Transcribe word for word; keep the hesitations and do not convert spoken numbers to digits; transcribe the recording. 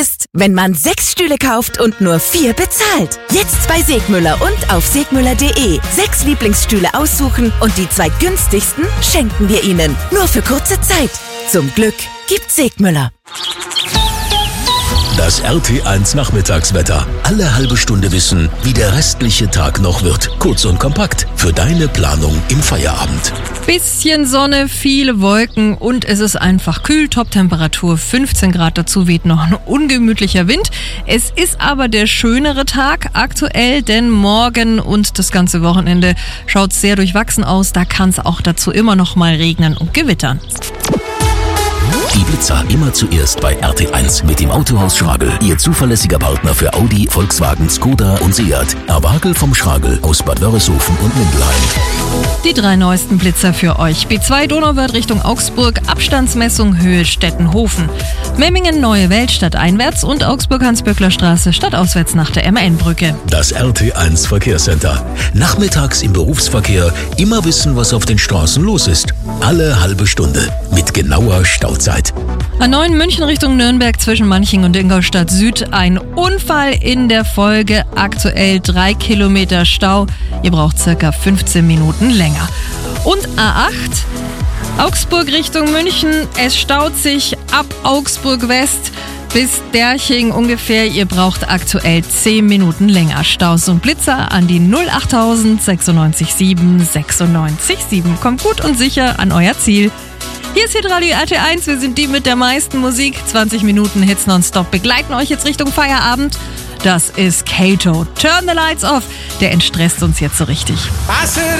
ist, wenn man sechs Stühle kauft und nur vier bezahlt. Jetzt bei Segmüller und auf segmüller punkt de. Sechs Lieblingsstühle aussuchen und die zwei günstigsten schenken wir Ihnen. Nur für kurze Zeit. Zum Glück gibt's Segmüller. Das R T eins Nachmittagswetter. Alle halbe Stunde wissen, wie der restliche Tag noch wird. Kurz und kompakt für deine Planung im Feierabend. Bisschen Sonne, viele Wolken und es ist einfach kühl. Toptemperatur fünfzehn Grad, dazu weht noch ein ungemütlicher Wind. Es ist aber der schönere Tag aktuell, denn morgen und das ganze Wochenende schaut sehr durchwachsen aus. Da kann es auch dazu immer noch mal regnen und gewittern. Die Blitzer immer zuerst bei R T eins mit dem Autohaus Schragel. Ihr zuverlässiger Partner für Audi, Volkswagen, Skoda und Seat. Erwagel vom Schragel aus Bad Wörishofen und Mindelheim. Die drei neuesten Blitzer für euch. B zwei Donauwörth Richtung Augsburg, Abstandsmessung Höhe Stettenhofen. Memmingen Neue Welt stadteinwärts und Augsburg-Hans-Böckler-Straße stadtauswärts nach der M N-Brücke. Das R T eins Verkehrscenter. Nachmittags im Berufsverkehr immer wissen, was auf den Straßen los ist. Alle halbe Stunde mit genauer Stauzeit. A neun München Richtung Nürnberg zwischen Manching und Ingolstadt Süd. Ein Unfall in der Folge. Aktuell drei Kilometer Stau. Ihr braucht circa fünfzehn Minuten länger. Und A acht Augsburg Richtung München. Es staut sich ab Augsburg West bis Derching ungefähr. Ihr braucht aktuell zehn Minuten länger. Staus und Blitzer an die null achttausend sechsundneunzig sieben sechsundneunzig sieben. Kommt gut und sicher an euer Ziel. Hier ist Hitradio R T eins, wir sind die mit der meisten Musik. zwanzig Minuten Hits nonstop begleiten euch jetzt Richtung Feierabend. Das ist Kato. Turn the Lights Off. Der entstresst uns jetzt so richtig.